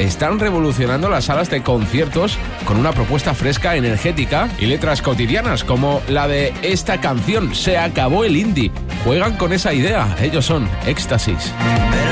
están revolucionando las salas de conciertos con una propuesta fresca, energética y letras cotidianas como la de esta canción, Se acabó el indie. Juegan con esa idea, ellos son Éxtasis. Pero